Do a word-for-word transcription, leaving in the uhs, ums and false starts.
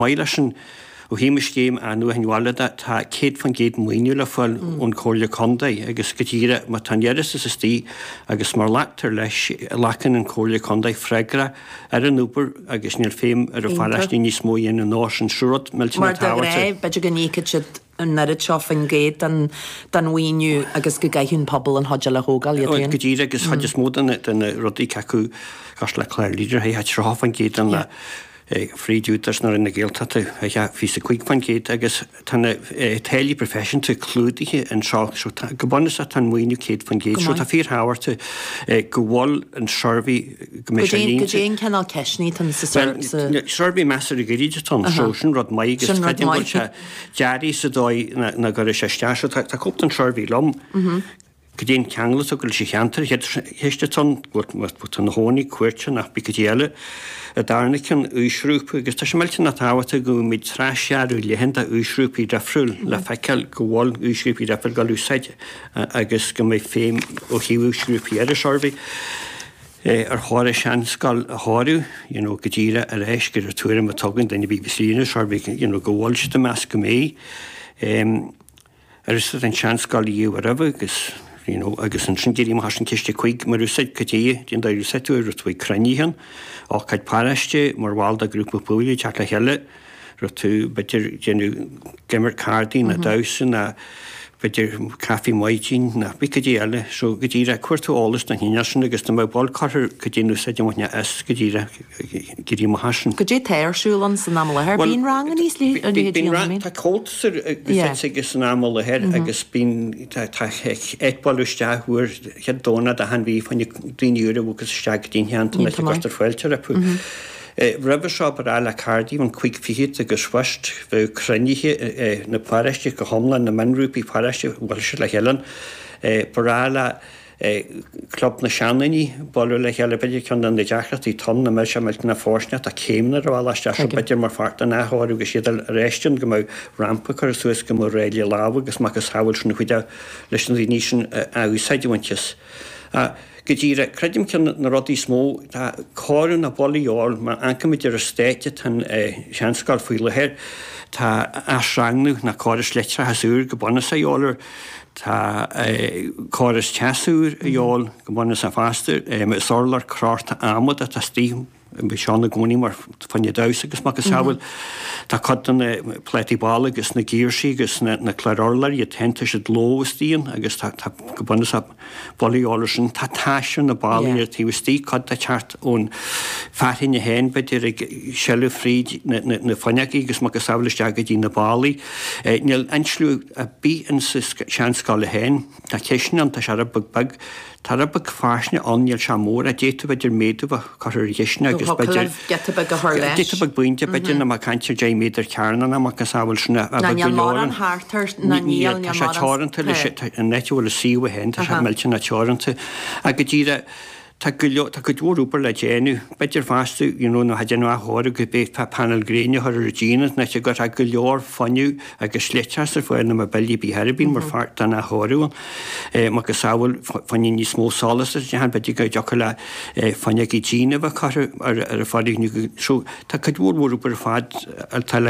Mailaschen ó híimeis céim a nu an bhhailada tá céad fan géad muoinú le fáil ón cóirle condaí agus go dtíre má tanhéras is tí agus mar leachtar leis lecan an cóirle condaí freigra ar an núpar agus níl féim ar a fáilistí níos mó dhéanú nás an siúrad meilte na táhairte. Mar de raibh beidir go nícad siad an narid seo fan géad den uíniu agus go gaithún pobl an hodja le hógáil iad go dtíre agus hodjas módan den rudaí ceú gas le chléir líidir hé hat seo fan géad an le frídútas nar in na ggéaltata fi a cuiig fan géad agus tanna tailí profession tú clúdaithe an seo go bunas a tan muoinú céad fan géad so tá fír háhairte go bhil an seirbhí go mé sé go dé cenál ceisní tan sa seirbhí measar i gríide tan sin rud mai agus caiidir se dearí sa dóid na go sé steise tá copt an seirbhí lom go dtéon ceanglas a goil sé cheantar heiste tan tan hónaí cuairte nach bí go déile a darnacin úsrúpa agus tá sé meilte na táhata go mid trásearú lehan a úsrúpaí defriúil le feiceil go bháil úsrúpaí defriúil go lúsaide agus go mé féim ó híú úsrúpaí ar a seirbhí ar háir sean scal a háú go dtíre a rééis gur a túirim a tugann daine bí sína seirbhí go bháil si meas go mé ar is an sean scal íú a rahah agus agus an sin géirí has an ciiste chuig mar úsid go dtí díon daú setú ru tú craníhan á caid páiste mar bháil a grúpa púlaí teach le heile ru tú beidir déanú gimar cardí na dasan a beidir caí maidín na bí go déile so go dtíre cuairtú álas na híine sin agus na bháil carthir go dtíanú seidirmne es go dtíre gurí hasan. Go dé téirsúlan san ná leir bíon rang an níos lí Tá cótar agus san ná leir agus bíon éagbalúisteúir chead dóna a han bhí fanna daoúra bhgus steag díheanta le gostar foiilte apu. Rubber seo ar eile cardí an chuig fihiad agus bhaist bh cruníthe na páiste go homlan na manrúpaí páiste bhil se le hean barála club na seanaí bolú le heile beidir chun an de deachratí tom na me se meilt na fórsneat a céimnar a bhile se beidir mar farta náthú go siad réistin go mh rampa chu suas go mór réile láha agus má gus hafuil sin chuide leis an nísin a úsáidehaintes. Go dtíre credim cin na rodí smó tá cáú na bolíáil mar ancamidir a stéite tan seanscal faoi lehéir tá asrangnú na cáris leitra hasúr go buna sa jólar tá cáris teasúr a jóil go buna sa fástar me sorlar crárta amad a tá stíim be seánna gcóí mar fanne da agus má go saoil Tá chutan pléití ball agus na gíirsí agus na chláirlar i tenta se dlóhtííon agus go buna bolíála sin tá táisiún na bailí ar tíhtí chud a teart ón fehinne hen beidir ag seú fríd na fanneí agus má go saoiliste agad í na bailí. Níl einslú a bí an seanscála hen tá ceisnan tá se bag Tá a bag fásne anil se mór a détu beidir méadú chuir dhéisne agus beidir bag buinte beidir na cantir dé méidir cearna na go sáhfuil sinna se teanta lei an netúil a síha hen tá se meilte na teanta a go dtíre Tá go dúrúpar le déanú, beidir fástú nó ha déanú athir go bé panel gréine chu Regina na go a go leor faniu agus slétear foiin na bailí bí Harbín mar fart an athú má go saoil fanin ní smó sálas de han beidir go decha le fanne í Gina bh chu ar a fáí Tá go dúrúpar fad tal